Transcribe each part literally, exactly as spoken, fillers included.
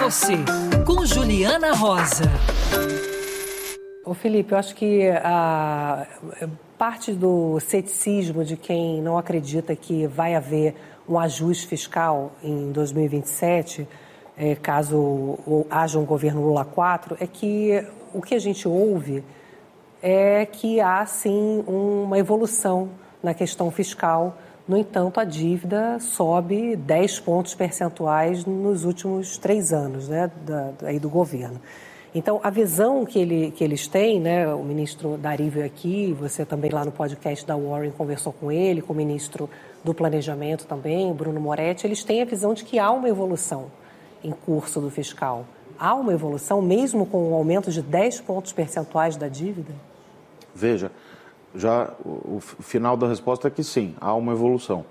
você, com Juliana Rosa. Ô Felipe, eu acho que a parte do ceticismo de quem não acredita que vai haver um ajuste fiscal em dois mil e vinte e sete, é, caso haja um governo Lula quatro, é que o que a gente ouve é que há, sim, uma evolução na questão fiscal. No entanto, a dívida sobe dez pontos percentuais nos últimos três anos, né, da, aí do governo. Então, a visão que, ele, que eles têm, né, o ministro Dari veio aqui, você também lá no podcast da Warren conversou com ele, com o ministro do Planejamento também, Bruno Moretti, eles têm a visão de que há uma evolução em curso do fiscal. Há uma evolução, mesmo com um aumento de dez pontos percentuais da dívida? Veja, já o, o final da resposta é que sim, há uma evolução.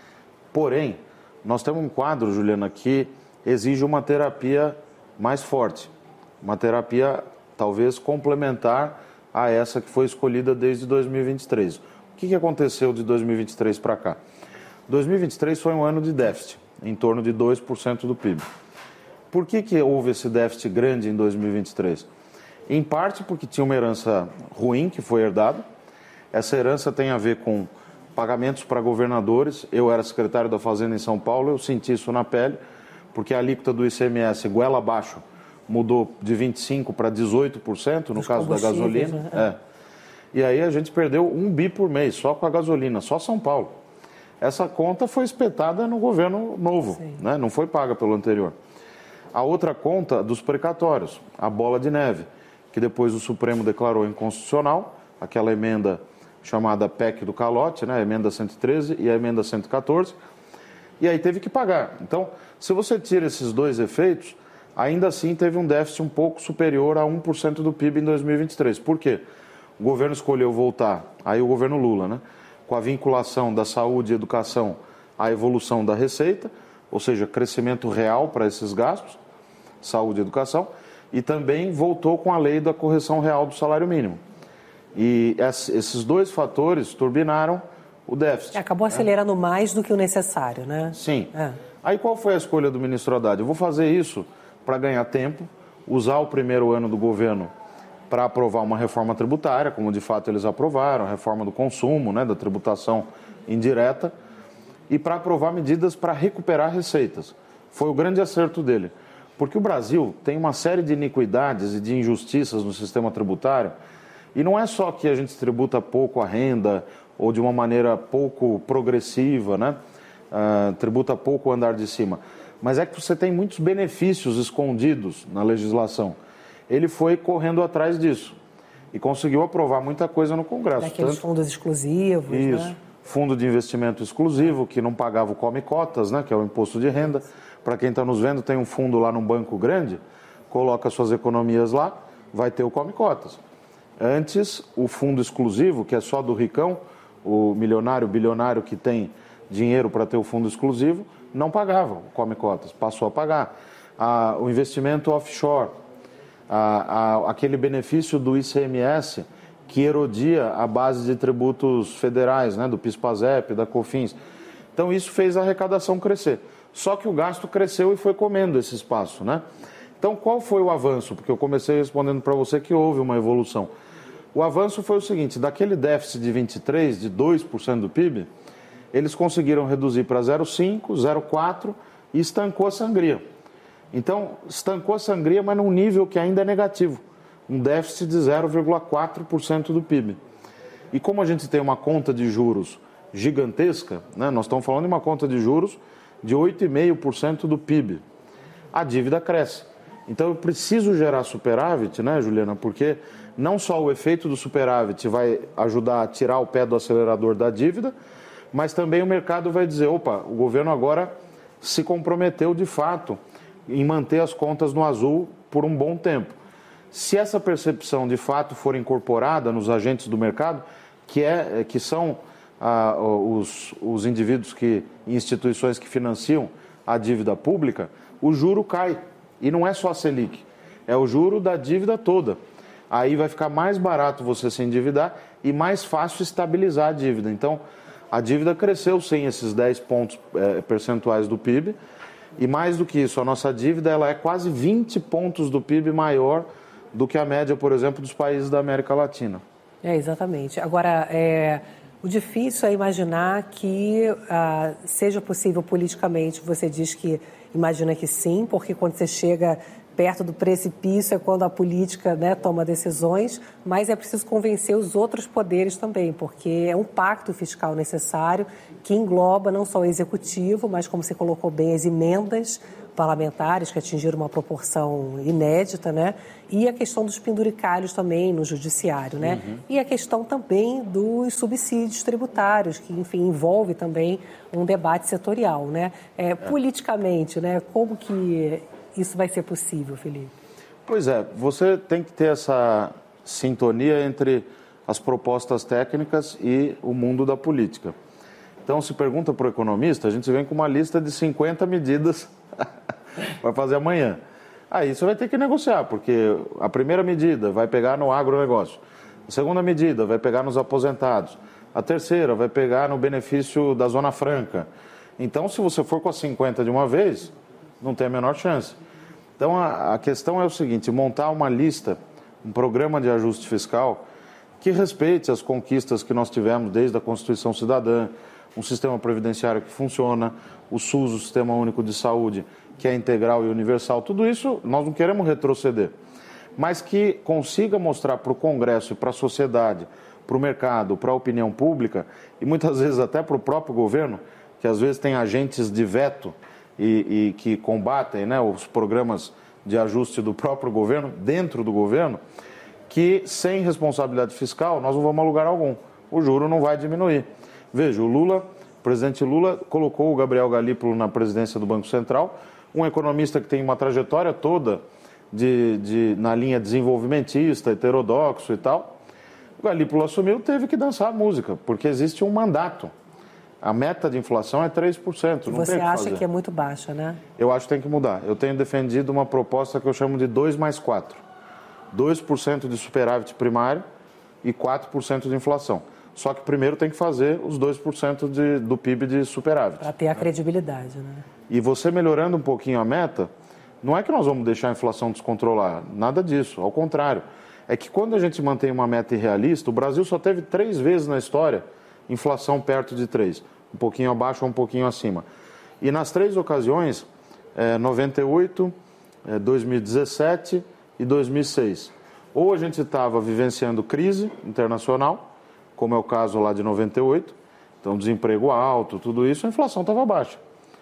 Porém, nós temos um quadro, Juliana, que exige uma terapia mais forte. Uma terapia talvez complementar a essa que foi escolhida desde dois mil e vinte e três. O que, que aconteceu de dois mil e vinte e três para cá? dois mil e vinte e três foi um ano de déficit, em torno de dois por cento do P I B. Por que, que houve esse déficit grande em dois mil e vinte e três? Em parte porque tinha uma herança ruim que foi herdada. Essa herança tem a ver com pagamentos para governadores. Eu era secretário da Fazenda em São Paulo, eu senti isso na pele, porque a alíquota do I C M S, goela abaixo, mudou de vinte e cinco por cento para dezoito por cento, no Os caso da gasolina. Né? É. E aí a gente perdeu um bi por mês, só com a gasolina, só São Paulo. Essa conta foi espetada no governo novo, né? Não foi paga pelo anterior. A outra conta dos precatórios, a bola de neve, que depois o Supremo declarou inconstitucional, aquela emenda chamada P E C do calote, né? A emenda cento e treze e a emenda cento e quatorze, e aí teve que pagar. Então, se você tira esses dois efeitos, ainda assim teve um déficit um pouco superior a um por cento do P I B em dois mil e vinte e três. Por quê? O governo escolheu voltar, aí o governo Lula, né? Com a vinculação da saúde e educação à evolução da receita, ou seja, crescimento real para esses gastos, saúde e educação, e também voltou com a lei da correção real do salário mínimo. E esses dois fatores turbinaram o déficit. Acabou acelerando né? mais do que o necessário, né? Sim. É. Aí qual foi a escolha do ministro Haddad? Eu vou fazer isso para ganhar tempo, usar o primeiro ano do governo para aprovar uma reforma tributária, como de fato eles aprovaram, a reforma do consumo, né, da tributação indireta, e para aprovar medidas para recuperar receitas. Foi o grande acerto dele. Porque o Brasil tem uma série de iniquidades e de injustiças no sistema tributário, e não é só que a gente tributa pouco a renda ou de uma maneira pouco progressiva, né? Uh, tributa pouco o andar de cima, mas é que você tem muitos benefícios escondidos na legislação. Ele foi correndo atrás disso e conseguiu aprovar muita coisa no Congresso. Daqueles tanto... fundos exclusivos, Isso, né? Fundo de investimento exclusivo, que não pagava o come-cotas, né? Que é o imposto de renda. Para quem está nos vendo, tem um fundo lá num banco grande, coloca suas economias lá, vai ter o come-cotas. Antes, o fundo exclusivo, que é só do ricão, o milionário, bilionário que tem dinheiro para ter o fundo exclusivo, não pagava o come-cotas, passou a pagar. Ah, o investimento offshore, ah, ah, aquele benefício do I C M S que erodia a base de tributos federais, né, do PIS/PASEP, da COFINS. Então isso fez a arrecadação crescer. Só que o gasto cresceu e foi comendo esse espaço, né? Então qual foi o avanço? Porque eu comecei respondendo para você que houve uma evolução. O avanço foi o seguinte, daquele déficit de vinte e três, de dois por cento do P I B, eles conseguiram reduzir para zero vírgula cinco, zero vírgula quatro e estancou a sangria. Então, estancou a sangria, mas num nível que ainda é negativo. Um déficit de zero vírgula quatro por cento do P I B. E como a gente tem uma conta de juros gigantesca, né, nós estamos falando de uma conta de juros de oito vírgula cinco por cento do P I B. A dívida cresce. Então, eu preciso gerar superávit, né, Juliana? Porque não só o efeito do superávit vai ajudar a tirar o pé do acelerador da dívida, mas também o mercado vai dizer, opa, o governo agora se comprometeu de fato em manter as contas no azul por um bom tempo. Se essa percepção de fato for incorporada nos agentes do mercado, que, é, que são ah, os, os indivíduos que, instituições que financiam a dívida pública, o juro cai. E não é só a Selic, é o juro da dívida toda. Aí vai ficar mais barato você se endividar e mais fácil estabilizar a dívida. Então, a dívida cresceu sem esses dez pontos eh, percentuais do P I B E mais do que isso, a nossa dívida ela é quase vinte pontos do P I B maior do que a média, por exemplo, dos países da América Latina. É, exatamente. Agora, é, o difícil é imaginar que ah, seja possível politicamente. Você diz que imagina que sim, porque quando você chega perto do precipício é quando a política, né, toma decisões, mas é preciso convencer os outros poderes também, porque é um pacto fiscal necessário que engloba não só o executivo, mas, como você colocou bem, as emendas parlamentares que atingiram uma proporção inédita, né? E a questão dos penduricalhos também no judiciário, né? Uhum. E a questão também dos subsídios tributários, que, enfim, envolve também um debate setorial, né? É, é. Politicamente, né? Como que isso vai ser possível, Felipe? Pois é, você tem que ter essa sintonia entre as propostas técnicas e o mundo da política. Então, se pergunta para o economista, a gente vem com uma lista de cinquenta medidas vai fazer amanhã. Aí você vai ter que negociar, porque a primeira medida vai pegar no agronegócio, a segunda medida vai pegar nos aposentados, a terceira vai pegar no benefício da Zona Franca. Então, se você for com as cinquenta de uma vez, não tem a menor chance. Então, a, a questão é o seguinte, montar uma lista, um programa de ajuste fiscal que respeite as conquistas que nós tivemos desde a Constituição Cidadã, um sistema previdenciário que funciona, o SUS, o Sistema Único de Saúde, que é integral e universal, tudo isso nós não queremos retroceder, mas que consiga mostrar para o Congresso e para a sociedade, para o mercado, para a opinião pública e muitas vezes até para o próprio governo, que às vezes tem agentes de veto e, e que combatem, né, os programas de ajuste do próprio governo, dentro do governo, que sem responsabilidade fiscal nós não vamos a lugar algum, o juro não vai diminuir. Veja, o Lula, o presidente Lula colocou o Gabriel Galípolo na presidência do Banco Central, um economista que tem uma trajetória toda de, de, na linha desenvolvimentista, heterodoxo e tal. O Galípolo assumiu, teve que dançar a música, porque existe um mandato. A meta de inflação é três por cento. Não Você tem acha que fazer. que é muito baixa, né? Eu acho que tem que mudar. Eu tenho defendido uma proposta que eu chamo de dois mais quatro. dois por cento de superávit primário e quatro por cento de inflação. Só que primeiro tem que fazer os dois por cento de, do P I B de superávit. Para ter a credibilidade, né? E você melhorando um pouquinho a meta, não é que nós vamos deixar a inflação descontrolar, nada disso, ao contrário. É que quando a gente mantém uma meta irrealista, o Brasil só teve três vezes na história inflação perto de três, um pouquinho abaixo ou um pouquinho acima. E nas três ocasiões, é, noventa e oito, é, dois mil e dezessete e dois mil e seis, ou a gente estava vivenciando crise internacional, como é o caso lá de noventa e oito, então desemprego alto, tudo isso, a inflação estava baixa.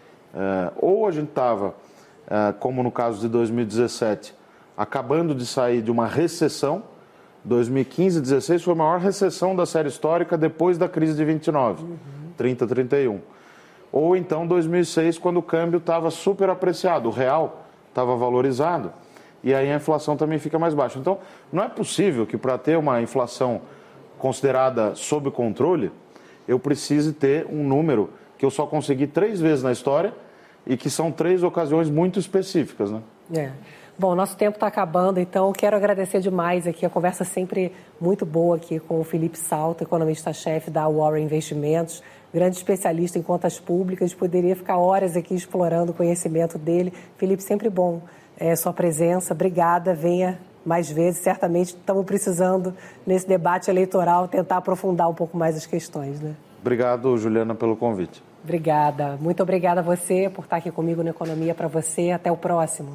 É, ou a gente estava, é, como no caso de dois mil e dezessete, acabando de sair de uma recessão, dois mil e quinze e dois mil e dezesseis foi a maior recessão da série histórica depois da crise de vinte e nove, uhum. trinta, trinta e um. Ou então dois mil e seis, quando o câmbio estava super apreciado, o real estava valorizado, e aí a inflação também fica mais baixa. Então, não é possível que para ter uma inflação considerada sob controle, eu precise ter um número que eu só consegui três vezes na história e que são três ocasiões muito específicas, né? É. Bom, nosso tempo está acabando, então quero agradecer demais aqui, a conversa sempre muito boa aqui com o Felipe Salto, economista-chefe da Warren Investimentos, grande especialista em contas públicas, poderia ficar horas aqui explorando o conhecimento dele. Felipe, sempre bom é, sua presença, obrigada, venha mais vezes, certamente estamos precisando, nesse debate eleitoral, tentar aprofundar um pouco mais as questões, né? Obrigado, Juliana, pelo convite. Obrigada. Muito obrigada a você por estar aqui comigo no Economia para você. Até o próximo.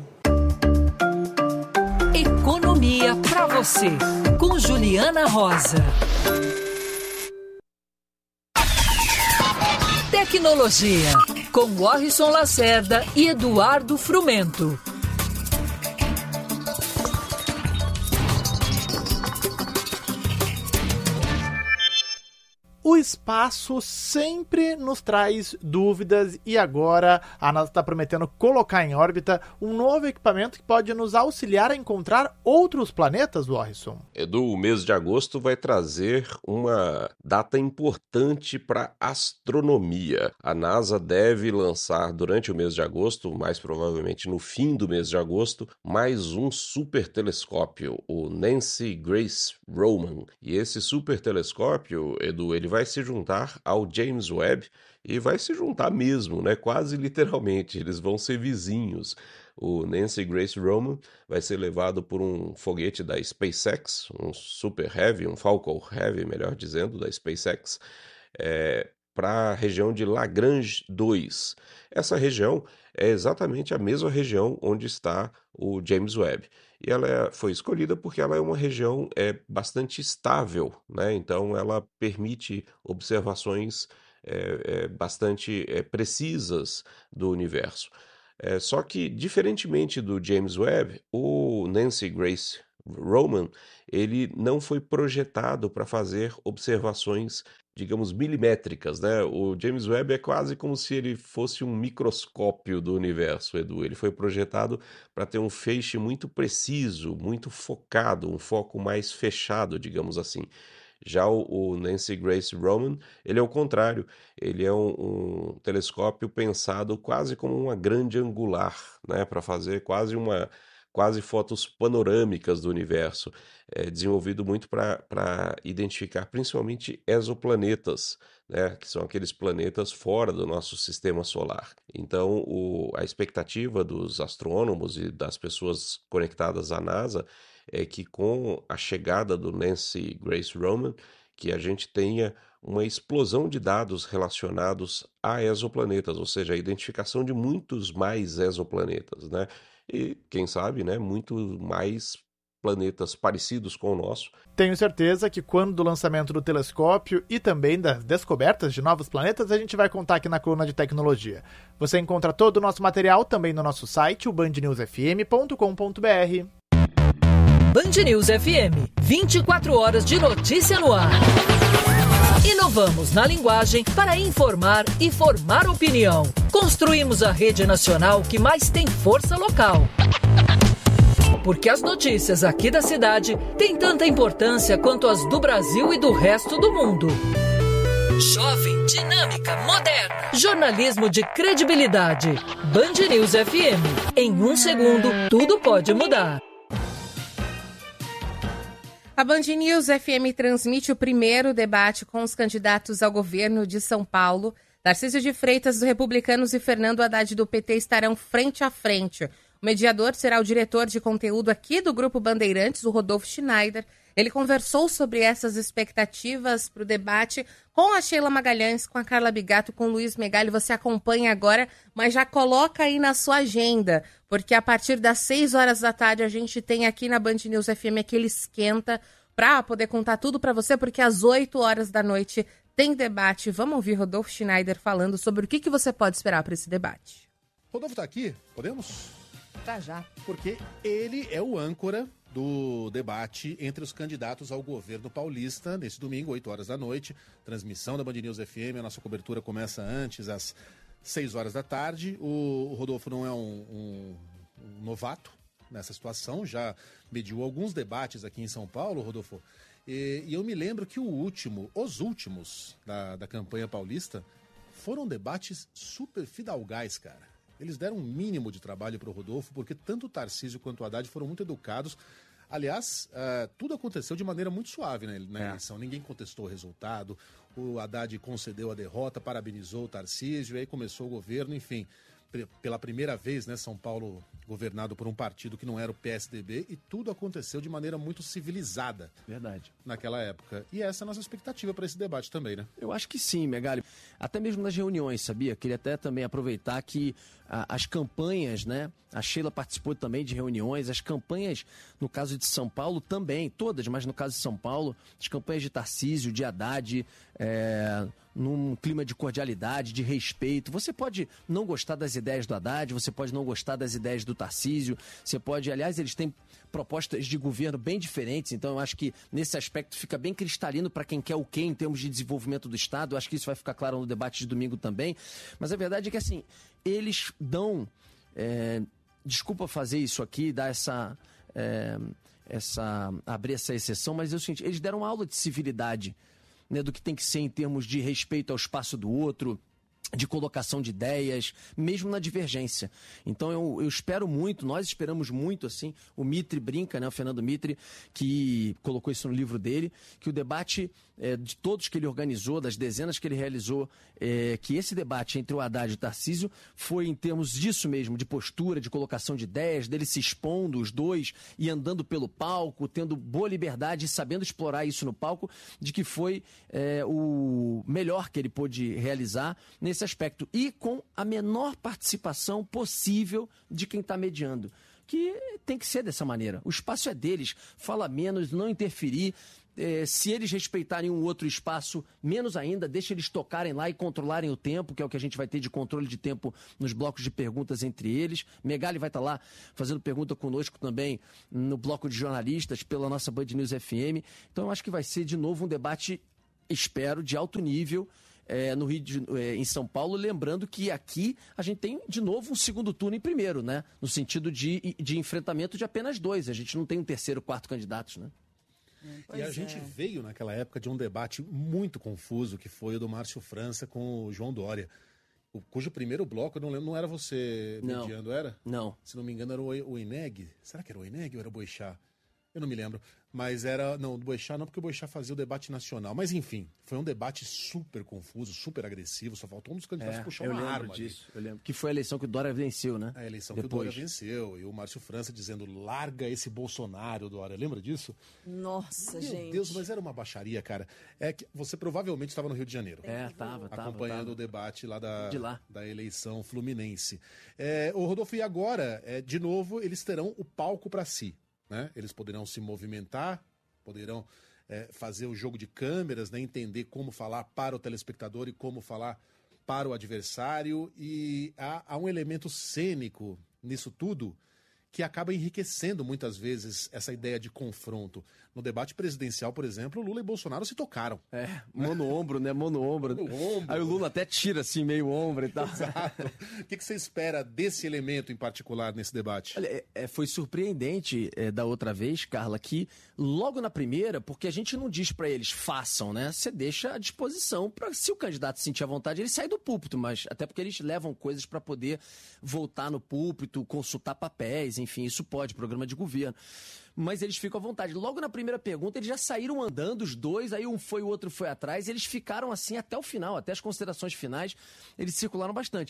Economia para você, com Juliana Rosa. Tecnologia, com Warrison Lacerda e Eduardo Frumento. O espaço sempre nos traz dúvidas e agora a NASA está prometendo colocar em órbita um novo equipamento que pode nos auxiliar a encontrar outros planetas, Warrison. Edu, o mês de agosto vai trazer uma data importante para astronomia. A NASA deve lançar durante o mês de agosto, mais provavelmente no fim do mês de agosto, mais um super telescópio, o Nancy Grace Roman. E esse super telescópio, Edu, ele vai vai se juntar ao James Webb e vai se juntar mesmo, né? Quase literalmente, eles vão ser vizinhos. O Nancy Grace Roman vai ser levado por um foguete da SpaceX, um Super Heavy, um Falcon Heavy, melhor dizendo, da SpaceX, é, para a região de Lagrange dois. Essa região é exatamente a mesma região onde está o James Webb. E ela é, foi escolhida porque ela é uma região é, bastante estável, né? Então ela permite observações é, é, bastante é, precisas do universo. É, só que, diferentemente do James Webb, o Nancy Grace Roman, ele não foi projetado para fazer observações, digamos, milimétricas, né? O James Webb é quase como se ele fosse um microscópio do universo, Edu. Ele foi projetado para ter um feixe muito preciso, muito focado, um foco mais fechado, digamos assim. Já o, o Nancy Grace Roman, ele é o contrário, ele é um, um telescópio pensado quase como uma grande angular, né, para fazer quase uma quase fotos panorâmicas do universo, é, desenvolvido muito para identificar principalmente exoplanetas, né, que são aqueles planetas fora do nosso sistema solar. Então, o, a expectativa dos astrônomos e das pessoas conectadas à NASA é que com a chegada do Nancy Grace Roman, que a gente tenha uma explosão de dados relacionados a exoplanetas, ou seja, a identificação de muitos mais exoplanetas, né? E, quem sabe, né, muito mais planetas parecidos com o nosso. Tenho certeza que quando do lançamento do telescópio e também das descobertas de novos planetas, a gente vai contar aqui na coluna de tecnologia. Você encontra todo o nosso material também no nosso site, o band news f m ponto com ponto b r. Band News F M, vinte e quatro horas de notícia no ar. Inovamos na linguagem para informar e formar opinião. Construímos a rede nacional que mais tem força local. Porque as notícias aqui da cidade têm tanta importância quanto as do Brasil e do resto do mundo. Jovem, dinâmica, moderna. Jornalismo de credibilidade. Band News F M. Em um segundo, tudo pode mudar. A Band News F M transmite o primeiro debate com os candidatos ao governo de São Paulo. Tarcísio de Freitas, dos Republicanos, e Fernando Haddad, do P T, estarão frente a frente. O mediador será o diretor de conteúdo aqui do Grupo Bandeirantes, o Rodolfo Schneider. Ele conversou sobre essas expectativas para o debate com a Sheila Magalhães, com a Carla Bigato, com o Luiz Megali. Você acompanha agora, mas já coloca aí na sua agenda, porque a partir das seis horas da tarde a gente tem aqui na Band News F M aquele esquenta para poder contar tudo para você, porque às oito horas da noite tem debate. Vamos ouvir Rodolfo Schneider falando sobre o que, que você pode esperar para esse debate. Rodolfo tá aqui? Podemos? Tá já. Porque ele é o âncora do debate entre os candidatos ao governo paulista, nesse domingo, oito horas da noite. Transmissão da Band News F M, a nossa cobertura começa antes, às seis horas da tarde. O Rodolfo não é um, um, um novato nessa situação, já mediu alguns debates aqui em São Paulo, Rodolfo. E, e eu me lembro que o último, os últimos da, da campanha paulista, foram debates super fidalgais, cara. Eles deram um mínimo de trabalho para o Rodolfo, porque tanto o Tarcísio quanto o Haddad foram muito educados. Aliás, uh, tudo aconteceu de maneira muito suave, né, na eleição. É. Ninguém contestou o resultado. O Haddad concedeu a derrota, parabenizou o Tarcísio, aí começou o governo, enfim. Pela primeira vez, né, São Paulo governado por um partido que não era o P S D B, e tudo aconteceu de maneira muito civilizada. Verdade. Naquela época. E essa é a nossa expectativa para esse debate também, né? Eu acho que sim, Megali. Até mesmo nas reuniões, sabia? Queria até também aproveitar que a, as campanhas, né? A Sheila participou também de reuniões, as campanhas, no caso de São Paulo, também, todas, mas no caso de São Paulo, as campanhas de Tarcísio, de Haddad, é, num clima de cordialidade, de respeito. Você pode não gostar das ideias do Haddad, você pode não gostar das ideias do Tarcísio, você pode, aliás, eles têm propostas de governo bem diferentes, então eu acho que nesse aspecto fica bem cristalino para quem quer o quê em termos de desenvolvimento do Estado. Eu acho que isso vai ficar claro no debate de domingo também, mas a verdade é que, assim, eles dão, é, desculpa fazer isso aqui, dar essa, é, essa, abrir essa exceção, mas é o seguinte, eles deram aula de civilidade, né, do que tem que ser em termos de respeito ao espaço do outro, de colocação de ideias, mesmo na divergência. Então eu, eu espero muito, nós esperamos muito, assim, o Mitre brinca, né, o Fernando Mitre, que colocou isso no livro dele, que o debate é, de todos que ele organizou, das dezenas que ele realizou, é, que esse debate entre o Haddad e o Tarcísio foi em termos disso mesmo, de postura, de colocação de ideias, dele se expondo, os dois, e andando pelo palco, tendo boa liberdade e sabendo explorar isso no palco, de que foi é, o melhor que ele pôde realizar nesse aspecto, e com a menor participação possível de quem está mediando, que tem que ser dessa maneira. O espaço é deles, fala menos, não interferir. É, se eles respeitarem um outro espaço, menos ainda, deixa eles tocarem lá e controlarem o tempo, que é o que a gente vai ter de controle de tempo nos blocos de perguntas entre eles. Megali vai estar lá fazendo pergunta conosco também no bloco de jornalistas pela nossa Band News F M. Então eu acho que vai ser de novo um debate, espero, de alto nível, É, no Rio de, é, em São Paulo, lembrando que aqui a gente tem de novo um segundo turno em primeiro, né? No sentido de, de enfrentamento de apenas dois. A gente não tem um terceiro, quarto candidatos, né? Pois e a é. gente veio naquela época de um debate muito confuso, que foi o do Márcio França com o João Dória, o, cujo primeiro bloco, eu não lembro, não era você mediando, não. era? Não. Se não me engano, era o, o Eneg. Será que era o Eneg ou era o Boixá? Eu não me lembro. Mas era... Não, do Boixá não, porque o Boixá fazia o debate nacional. Mas, enfim, foi um debate super confuso, super agressivo. Só faltou um dos candidatos é, puxar eu uma lembro arma. Disso, eu lembro. Que foi a eleição que o Dória venceu, né? A eleição Depois. que o Dória venceu. E o Márcio França dizendo, larga esse Bolsonaro, Dória. Lembra disso? Nossa, Meu gente. Meu Deus, mas era uma baixaria, cara. É que você provavelmente estava no Rio de Janeiro. É, tava, tava. Acompanhando tava. o debate lá da, de lá. da eleição fluminense. É, o Rodolfo, e agora, é, de novo, eles terão o palco para si. Né? Eles poderão se movimentar, poderão é, fazer o jogo de câmeras, né? Entender como falar para o telespectador e como falar para o adversário. E há, há um elemento cênico nisso tudo que acaba enriquecendo muitas vezes essa ideia de confronto. No debate presidencial, por exemplo, Lula e Bolsonaro se tocaram. É, mão no ombro, né? Mão no ombro. Mão no ombro. Aí o Lula até tira assim, meio ombro e tal. Exato. O que, que você espera desse elemento em particular nesse debate? Olha, é, é, foi surpreendente é, da outra vez, Carla, que logo na primeira, porque a gente não diz para eles façam, né? Você deixa à disposição para, se o candidato sentir à vontade, ele sai do púlpito, mas até porque eles levam coisas para poder voltar no púlpito, consultar papéis, enfim, isso pode, programa de governo. Mas eles ficam à vontade. Logo na primeira pergunta, eles já saíram andando, os dois, aí um foi, o outro foi atrás, e eles ficaram assim até o final, até as considerações finais, eles circularam bastante.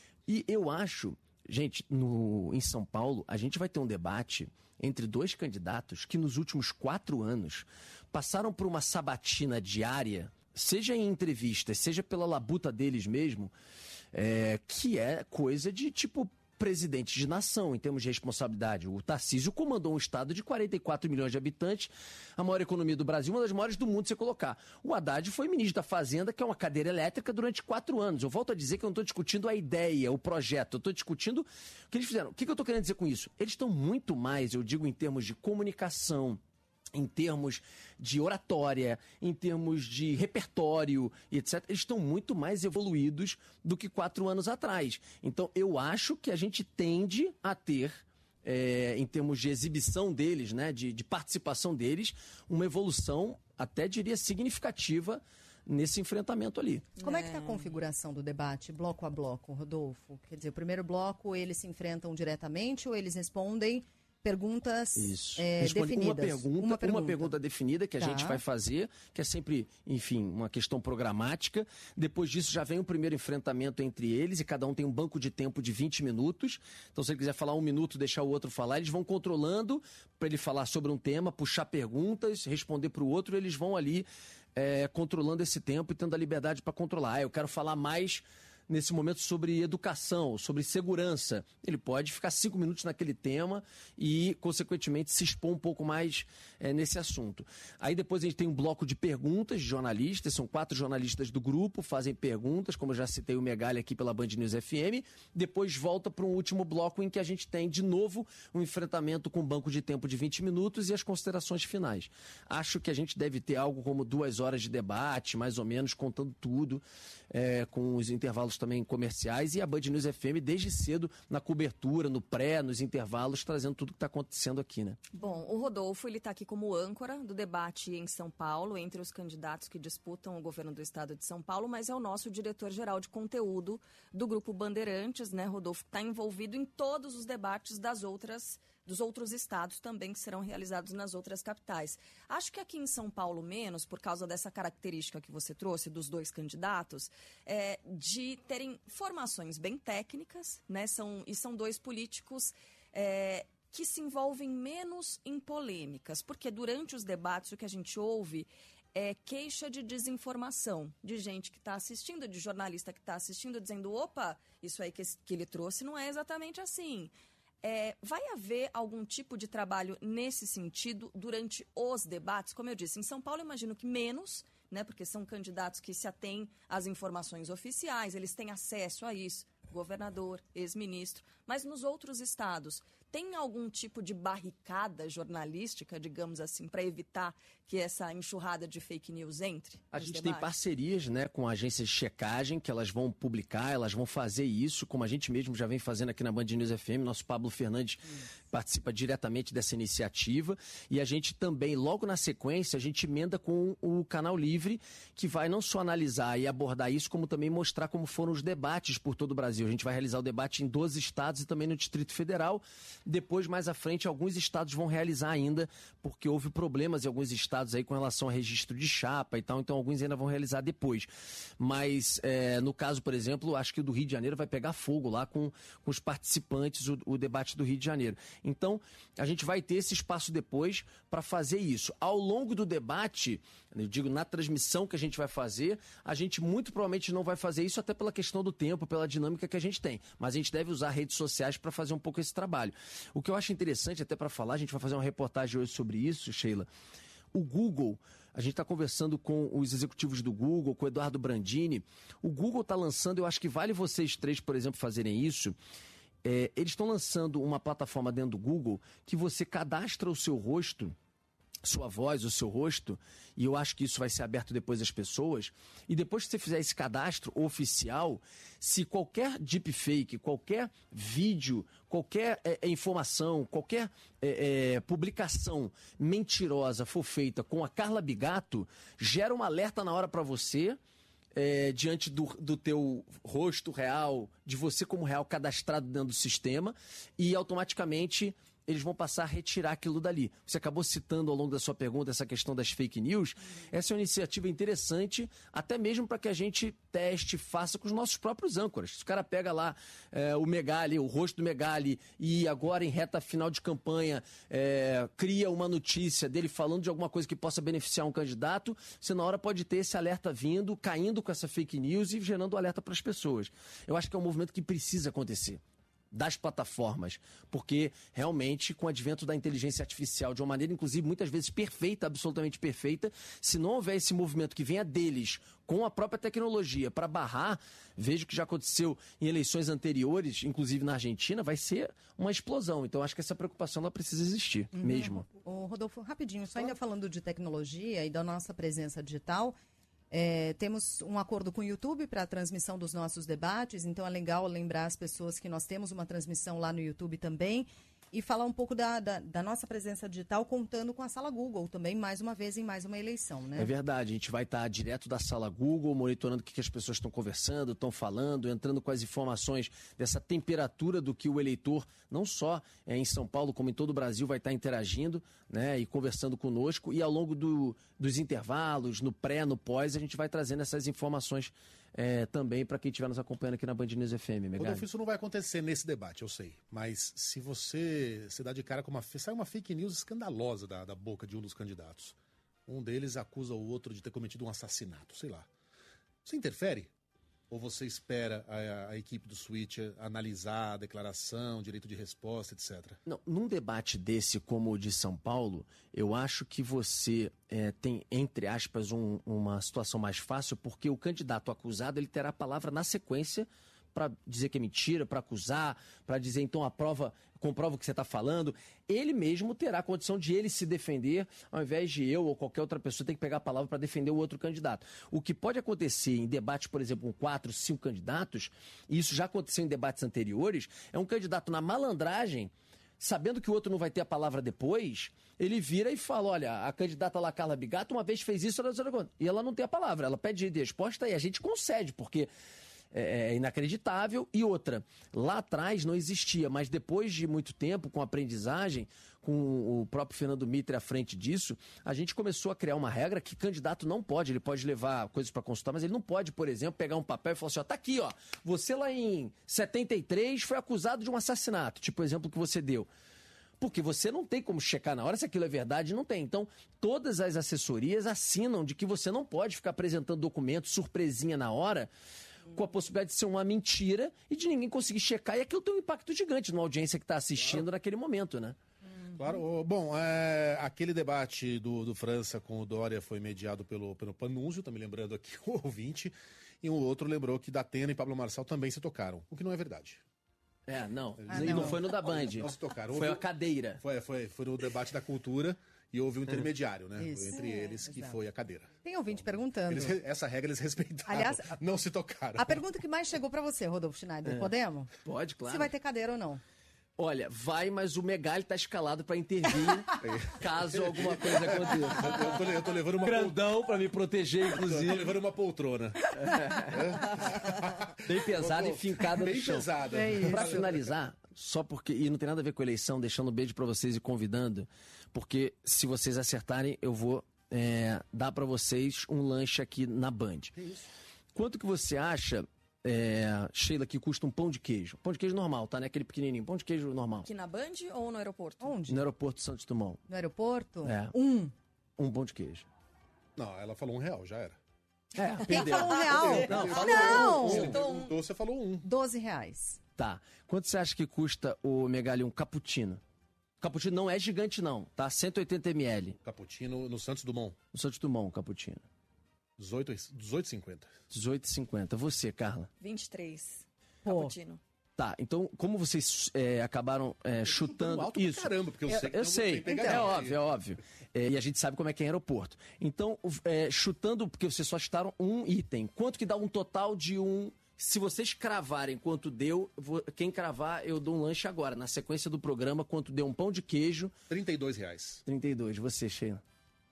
E eu acho, gente, no, em São Paulo, a gente vai ter um debate entre dois candidatos que nos últimos quatro anos passaram por uma sabatina diária, seja em entrevistas, seja pela labuta deles mesmo, é, que é coisa de tipo presidente de nação, em termos de responsabilidade. O Tarcísio comandou um estado de quarenta e quatro milhões de habitantes, a maior economia do Brasil, uma das maiores do mundo, se colocar. O Haddad foi ministro da Fazenda, que é uma cadeira elétrica, durante quatro anos. Eu volto a dizer que eu não estou discutindo a ideia, o projeto, eu estou discutindo o que eles fizeram. O que, que eu estou querendo dizer com isso? Eles estão muito mais, eu digo, em termos de comunicação, em termos de oratória, em termos de repertório, etcétera, eles estão muito mais evoluídos do que quatro anos atrás. Então, eu acho que a gente tende a ter, é, em termos de exibição deles, né, de, de participação deles, uma evolução, até diria, significativa nesse enfrentamento ali. Como é que está a configuração do debate, bloco a bloco, Rodolfo? Quer dizer, o primeiro bloco, eles se enfrentam diretamente ou eles respondem perguntas Isso. É, definidas? Uma pergunta, uma pergunta. uma pergunta definida que a tá. gente vai fazer, que é sempre, enfim, uma questão programática. Depois disso já vem o primeiro enfrentamento entre eles e cada um tem um banco de tempo de vinte minutos. Então se ele quiser falar um minuto, deixar o outro falar, eles vão controlando para ele falar sobre um tema, puxar perguntas, responder para o outro, eles vão ali é, controlando esse tempo e tendo a liberdade para controlar. Ah, eu quero falar mais nesse momento sobre educação, sobre segurança. Ele pode ficar cinco minutos naquele tema e, consequentemente, se expor um pouco mais é, nesse assunto. Aí depois a gente tem um bloco de perguntas de jornalistas, são quatro jornalistas do grupo, fazem perguntas, como eu já citei o Megali aqui pela Band News F M, depois volta para um último bloco em que a gente tem, de novo, um enfrentamento com um banco de tempo de vinte minutos e as considerações finais. Acho que a gente deve ter algo como duas horas de debate, mais ou menos, contando tudo, é, com os intervalos também comerciais, e a Band News F M desde cedo na cobertura, no pré, nos intervalos, trazendo tudo que está acontecendo aqui, né? Bom, o Rodolfo, ele está aqui como âncora do debate em São Paulo, entre os candidatos que disputam o governo do estado de São Paulo, mas é o nosso diretor-geral de conteúdo do Grupo Bandeirantes, né, Rodolfo, que está envolvido em todos os debates das outras, dos outros estados também que serão realizados nas outras capitais. Acho que aqui em São Paulo menos, por causa dessa característica que você trouxe dos dois candidatos, é, de terem formações bem técnicas, né, são, e são dois políticos é, que se envolvem menos em polêmicas, porque durante os debates o que a gente ouve é queixa de desinformação, de gente que está assistindo, de jornalista que está assistindo, dizendo, opa, isso aí que, que ele trouxe não é exatamente assim. É, vai haver algum tipo de trabalho nesse sentido durante os debates? Como eu disse, em São Paulo, imagino que menos, né, porque são candidatos que se atêm às informações oficiais, eles têm acesso a isso, governador, ex-ministro, mas nos outros estados, tem algum tipo de barricada jornalística, digamos assim, para evitar que essa enxurrada de fake news entre? A gente debates? tem parcerias, né, com agências de checagem, que elas vão publicar, elas vão fazer isso, como a gente mesmo já vem fazendo aqui na Band News F M. Nosso Pablo Fernandes hum. participa diretamente dessa iniciativa. E a gente também, logo na sequência, a gente emenda com o Canal Livre, que vai não só analisar e abordar isso, como também mostrar como foram os debates por todo o Brasil. A gente vai realizar o debate em doze estados e também no Distrito Federal. Depois, mais à frente, alguns estados vão realizar ainda, porque houve problemas em alguns estados aí com relação ao registro de chapa e tal, então alguns ainda vão realizar depois. Mas, é, no caso, por exemplo, acho que o do Rio de Janeiro vai pegar fogo lá com, com os participantes, o, o debate do Rio de Janeiro. Então, a gente vai ter esse espaço depois para fazer isso. Ao longo do debate, eu digo, na transmissão que a gente vai fazer, a gente muito provavelmente não vai fazer isso até pela questão do tempo, pela dinâmica que a gente tem. Mas a gente deve usar redes sociais para fazer um pouco esse trabalho. O que eu acho interessante até para falar, a gente vai fazer uma reportagem hoje sobre isso, Sheila. O Google, a gente está conversando com os executivos do Google, com o Eduardo Brandini. O Google está lançando, eu acho que vale vocês três, por exemplo, fazerem isso. É, eles estão lançando uma plataforma dentro do Google que você cadastra o seu rosto, sua voz, o seu rosto, e eu acho que isso vai ser aberto depois às pessoas, e depois que você fizer esse cadastro oficial, se qualquer deepfake, qualquer vídeo, qualquer é, informação, qualquer é, é, publicação mentirosa for feita com a Carla Bigato, gera um alerta na hora para você, É, diante do, do teu rosto real, de você como real cadastrado dentro do sistema, e automaticamente eles vão passar a retirar aquilo dali. Você acabou citando ao longo da sua pergunta essa questão das fake news. Essa é uma iniciativa interessante, até mesmo para que a gente teste, faça com os nossos próprios âncoras. Se o cara pega lá é, o Megali, o rosto do Megali, e agora em reta final de campanha é, cria uma notícia dele falando de alguma coisa que possa beneficiar um candidato, você na hora pode ter esse alerta vindo, caindo com essa fake news e gerando alerta para as pessoas. Eu acho que é um movimento que precisa acontecer das plataformas, porque realmente com o advento da inteligência artificial, de uma maneira inclusive muitas vezes perfeita, absolutamente perfeita, se não houver esse movimento que venha deles com a própria tecnologia para barrar, vejo que já aconteceu em eleições anteriores, inclusive na Argentina, vai ser uma explosão. Então acho que essa preocupação ela precisa existir uhum. mesmo. O Rodolfo, rapidinho, só ainda falando de tecnologia e da nossa presença digital, É, temos um acordo com o YouTube para a transmissão dos nossos debates, então é legal lembrar as pessoas que nós temos uma transmissão lá no YouTube também, e falar um pouco da, da, da nossa presença digital, contando com a Sala Google também, mais uma vez, em mais uma eleição, né? É verdade, a gente vai estar direto da Sala Google, monitorando o que, que as pessoas estão conversando, estão falando, entrando com as informações dessa temperatura do que o eleitor, não só é, em São Paulo, como em todo o Brasil, vai estar interagindo, né, e conversando conosco, e ao longo do, dos intervalos, no pré, no pós, a gente vai trazendo essas informações É, também para quem estiver nos acompanhando aqui na Band News F M. Rodolfo, isso não vai acontecer nesse debate, eu sei. Mas se você se dá de cara com uma... Sai uma fake news escandalosa da, da boca de um dos candidatos. Um deles acusa o outro de ter cometido um assassinato, sei lá. Você interfere? Ou você espera a, a equipe do Switcher analisar a declaração, direito de resposta, etcétera? Não, num debate desse como o de São Paulo, eu acho que você é, tem, entre aspas, um, uma situação mais fácil, porque o candidato acusado ele terá a palavra na sequência para dizer que é mentira, para acusar, para dizer então a prova, comprova o que você está falando. Ele mesmo terá a condição de ele se defender, ao invés de eu ou qualquer outra pessoa ter que pegar a palavra para defender o outro candidato. O que pode acontecer em debate, por exemplo, com quatro, cinco candidatos, e isso já aconteceu em debates anteriores, é um candidato na malandragem, sabendo que o outro não vai ter a palavra depois, ele vira e fala, olha, a candidata lá, Carla Bigato, uma vez fez isso, e ela não tem a palavra, ela pede resposta e a gente concede, porque é inacreditável. E outra, lá atrás não existia, mas depois de muito tempo, com aprendizagem, com o próprio Fernando Mitre à frente disso, a gente começou a criar uma regra que candidato não pode, ele pode levar coisas para consultar, mas ele não pode, por exemplo, pegar um papel e falar assim, ó, tá aqui, ó, você lá em setenta e três foi acusado de um assassinato, tipo o exemplo que você deu. Porque você não tem como checar na hora se aquilo é verdade, não tem. Então, todas as assessorias assinam de que você não pode ficar apresentando documentos, surpresinha na hora, com a possibilidade de ser uma mentira e de ninguém conseguir checar. E aquilo tem um impacto gigante numa audiência que está assistindo claro. naquele momento, né? Claro. Bom, é, aquele debate do, do França com o Dória foi mediado pelo, pelo Panunzio, tá me lembrando aqui o ouvinte, e um outro lembrou que Datena e Pablo Marçal também se tocaram, o que não é verdade. É, não. Ah, e não. não foi no da Band. Não se tocaram. Foi a cadeira. Foi, foi, foi no debate da cultura e houve um intermediário, né? Isso. Entre é, eles, que exato. Foi a cadeira. Tem ouvinte perguntando. Eles, essa regra eles respeitaram. Aliás, não se tocaram. A pergunta que mais chegou para você, Rodolfo Schneider, é. podemos? Pode, claro. Se vai ter cadeira ou não? Olha, vai, mas o Megali tá escalado para intervir caso alguma coisa aconteça. Eu tô, eu tô levando uma grandão para me proteger, inclusive. Eu tô levando uma poltrona. É. Bem pesada e fincada no chão. Bem pesada. É para finalizar, só porque, e não tem nada a ver com eleição, deixando um beijo para vocês e convidando, porque se vocês acertarem, eu vou é, dar para vocês um lanche aqui na Band. Que isso? Quanto que você acha... É, Sheila, que custa um pão de queijo. Pão de queijo normal, tá? Né? Aquele pequenininho. Pão de queijo normal. Aqui na Band ou no aeroporto? Onde? No aeroporto Santos Dumont. No aeroporto? É. Um. Um pão de queijo. Não, ela falou um real, já era. É, Quem falou um real? Não, não. falou não. Um. Você perguntou, você falou um. Doze reais. Tá. Quanto você acha que custa o Megali um cappuccino? O cappuccino não é gigante, não. Tá? cento e oitenta mililitros. Cappuccino no Santos Dumont. No Santos Dumont, o cappuccino. dezoito e cinquenta. dezoito e cinquenta. Você, Carla? vinte e três. Pô. Cappuccino. Tá, então, como vocês é, acabaram é, chutando alto isso... Pra caramba, porque eu é, sei que eu não sei, tem é óbvio, é óbvio. É, e a gente sabe como é que é em aeroporto. Então, é, chutando, porque vocês só chutaram um item, quanto que dá um total de um... Se vocês cravarem quanto deu, vou, quem cravar, eu dou um lanche agora. Na sequência do programa, quanto deu um pão de queijo... trinta e dois reais. trinta e dois. Você, Sheila?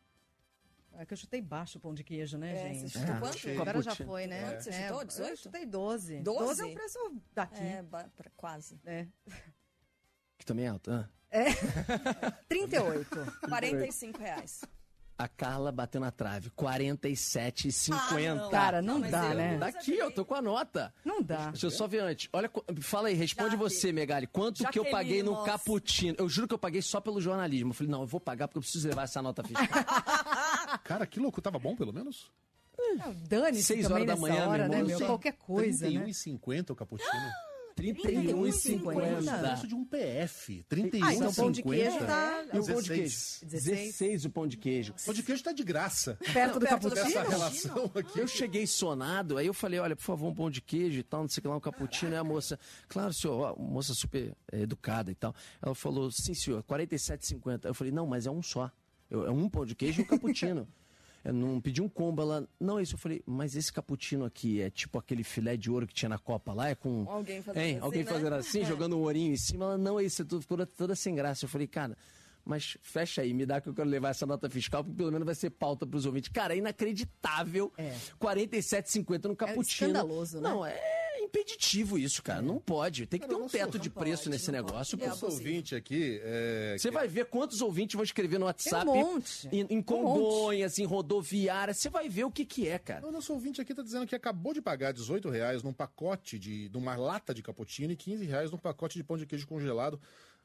É que eu chutei baixo o pão de queijo, né, é, gente? Você chutou Ah, quanto? Agora já foi, né? Quanto você chutou? dezoito? Eu chutei doze. doze? doze é o preço daqui. É, quase. É. Que também é alto, ah. É. trinta e oito. quarenta e cinco reais. A Carla bateu na trave, quarenta e sete reais e cinquenta. Ah, Cara, não, não dá, eu... né? Daqui, eu tô com a nota. Não dá. Deixa eu só ver antes. Olha, fala aí, responde Jaque. você, Megali. Quanto que eu Jaqueline, paguei no nossa. cappuccino? Eu juro que eu paguei só pelo jornalismo. Eu falei, não, eu vou pagar porque eu preciso levar essa nota fiscal. Cara, que louco. Tava bom, pelo menos? Não, dane-se Seis também horas da nessa manhã, hora, meu né, irmão? meu? Qualquer coisa, trinta e um né? e cinquenta o cappuccino. trinta e um e cinquenta. Preço de um P F. trinta e um Ah, então e o pão de cinquenta. queijo tá... E o pão de queijo? dezesseis. dezesseis o pão de queijo. O pão de queijo tá de graça. Perto do perto do cappuccino? Essa relação aqui. Eu cheguei sonado, aí eu falei, olha, por favor, um pão de queijo e tal, não sei o que lá, um cappuccino. Aí a moça, claro, senhor, ó, moça super é, educada e tal. Ela falou, sim, senhor, quarenta e sete reais e cinquenta. Eu falei, não, mas é um só. Eu, é um pão de queijo e um cappuccino. Eu não pedi um combo, ela... Não, isso eu falei, mas esse cappuccino aqui é tipo aquele filé de ouro que tinha na Copa lá, é com... Alguém fazendo hein? assim, Alguém né? fazendo assim, É. jogando um ourinho em cima. Ela, não, isso ficou toda, toda sem graça. Eu falei, cara... Mas fecha aí, me dá que eu quero levar essa nota fiscal, porque pelo menos vai ser pauta pros ouvintes. Cara, é inacreditável. É. quarenta e sete reais e cinquenta no cappuccino. escandaloso, né? Não, é impeditivo isso, cara. Não pode. Tem que Cara, ter um não sou- teto não de pode, preço nesse não negócio. pode. pô. Nosso ouvinte aqui... É, Você que- vai ver quantos ouvintes vão escrever no WhatsApp. Tem um monte. Em, em Um Congonhas, em rodoviária. Você vai ver o que que é, cara. O nosso ouvinte aqui tá dizendo que acabou de pagar dezoito reais num pacote de, de uma lata de cappuccino e quinze reais num pacote de pão de queijo congelado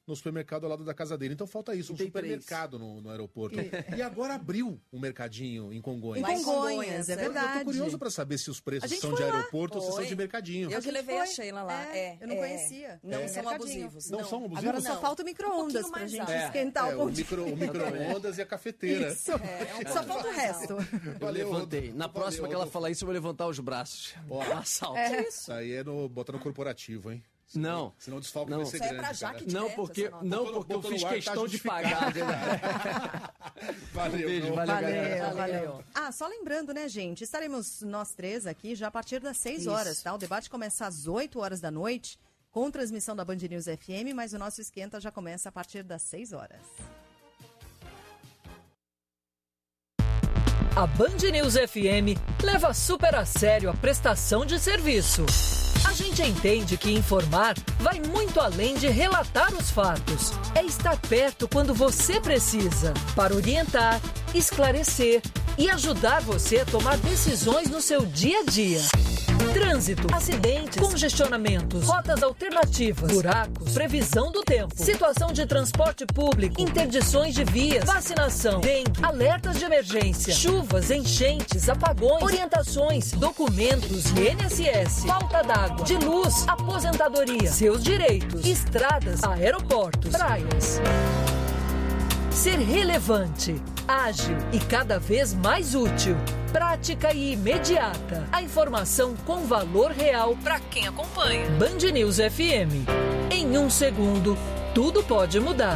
no supermercado ao lado da casa dele. Então falta isso, um tem supermercado no, no aeroporto. E... e agora abriu um mercadinho em Congonhas. Em Congonhas, é verdade. Eu tô curioso para saber se os preços são de lá. aeroporto ou se são de mercadinho. Eu que levei a Sheila lá. É, É, eu não é. conhecia. Não É. são Mercadinho. abusivos. Não, não. são abusivos? Agora só Não. falta o micro-ondas Um pra pouquinho gente mais alto. esquentar É, o o pão de micro, o micro-ondas e a cafeteira. Isso. É, um Só pouquinho falta o mais resto. alto. Eu Valeu, levantei. Na valeu, próxima que ela Rodolfo. falar isso, eu vou levantar os braços. Ó, Assalto. É. Isso aí é no, bota no corporativo, hein? Senão, Não. Senão o desfalque Não. vai ser Isso aí é grande, pra cara. Jaque de Não, Neto, porque, essa nota. não, Botou porque eu no fiz ar, tá questão de justificado. pagar. Valeu, Beijo, meu. valeu, Valeu, galera. valeu. Ah, só lembrando, né, gente? Estaremos nós três aqui já a partir das seis horas, tá? O debate começa às oito horas da noite, com transmissão da Band News F M, mas o nosso esquenta já começa a partir das seis horas. A Band News F M leva super a sério a prestação de serviço. A gente entende que informar vai muito além de relatar os fatos. É estar perto quando você precisa, para orientar, esclarecer e ajudar você a tomar decisões no seu dia a dia. Trânsito, acidentes, congestionamentos, rotas alternativas, buracos, previsão do tempo, situação de transporte público, interdições de vias, vacinação, dengue, alertas de emergência, chuvas, enchentes, apagões, orientações, documentos, I N S S, falta d'água, de luz, aposentadoria, seus direitos, estradas, aeroportos, praias. Ser relevante, ágil e cada vez mais útil. Prática e imediata. A informação com valor real para quem acompanha. Band News F M. Em um segundo, tudo pode mudar.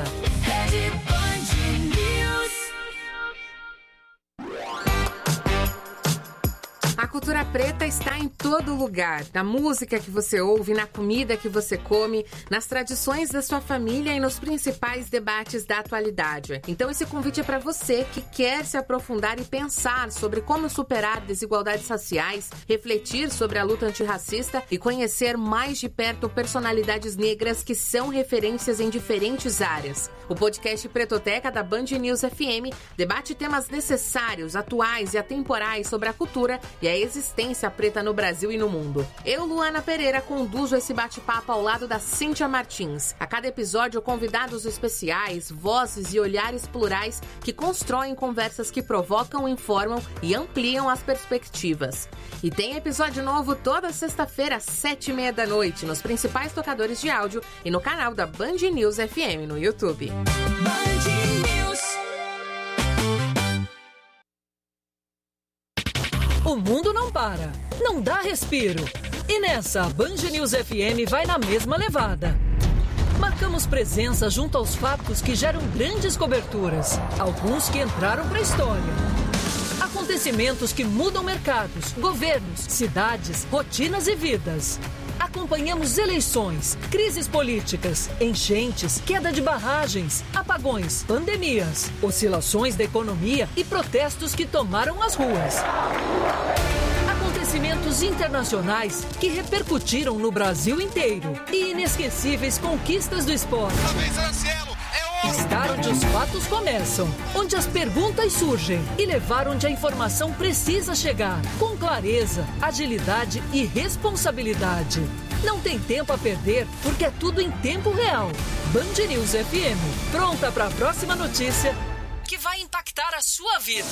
A cultura preta está em todo lugar, na música que você ouve, na comida que você come, nas tradições da sua família e nos principais debates da atualidade. Então esse convite é para você que quer se aprofundar e pensar sobre como superar desigualdades raciais, refletir sobre a luta antirracista e conhecer mais de perto personalidades negras que são referências em diferentes áreas. O podcast Pretoteca da Band News F M debate temas necessários, atuais e atemporais sobre a cultura e a existência preta no Brasil e no mundo. Eu, Luana Pereira, conduzo esse bate-papo ao lado da Cíntia Martins. A cada episódio, convidados especiais, vozes e olhares plurais que constroem conversas que provocam, informam e ampliam as perspectivas. E tem episódio novo toda sexta-feira às sete e meia da noite nos principais tocadores de áudio e no canal da Band News F M no YouTube. Band News. O mundo não para, não dá respiro. E nessa, a Band News F M vai na mesma levada. Marcamos presença junto aos fatos que geram grandes coberturas, alguns que entraram para a história. Acontecimentos que mudam mercados, governos, cidades, rotinas e vidas. Acompanhamos eleições, crises políticas, enchentes, queda de barragens, apagões, pandemias, oscilações da economia e protestos que tomaram as ruas. Acontecimentos internacionais que repercutiram no Brasil inteiro e inesquecíveis conquistas do esporte. Estar onde os fatos começam, onde as perguntas surgem e levar onde a informação precisa chegar, com clareza, agilidade e responsabilidade. Não tem tempo a perder, porque é tudo em tempo real. Band News F M, pronta para a próxima notícia que vai impactar a sua vida.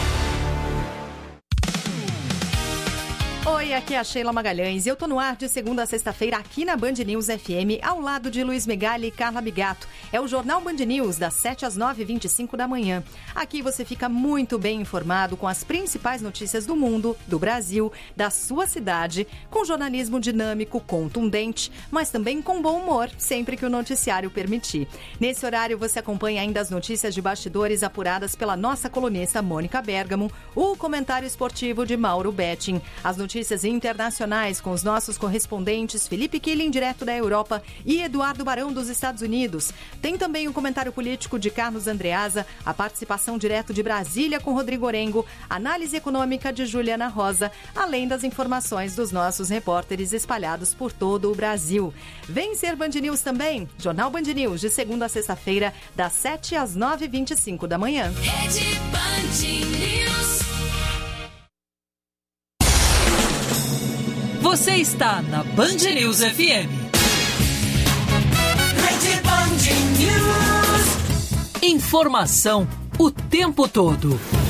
Oi, aqui é a Sheila Magalhães e eu tô no ar de segunda a sexta-feira aqui na Band News F M, ao lado de Luiz Megali e Carla Bigato. É o Jornal Band News, das sete às nove e vinte e cinco da manhã. Aqui você fica muito bem informado com as principais notícias do mundo, do Brasil, da sua cidade, com jornalismo dinâmico, contundente, mas também com bom humor, sempre que o noticiário permitir. Nesse horário você acompanha ainda as notícias de bastidores apuradas pela nossa colunista Mônica Bergamo, o comentário esportivo de Mauro Betting, as notícias Notícias internacionais com os nossos correspondentes Felipe Killing, direto da Europa, e Eduardo Barão, dos Estados Unidos. Tem também o comentário político de Carlos Andreasa, a participação direto de Brasília com Rodrigo Orengo, análise econômica de Juliana Rosa, além das informações dos nossos repórteres espalhados por todo o Brasil. Vem ser Band News também, Jornal Band News, de segunda a sexta-feira, das sete às nove e vinte e cinco da manhã. Rede Band News. Você está na Band News F M. Rede Band News. Informação o tempo todo.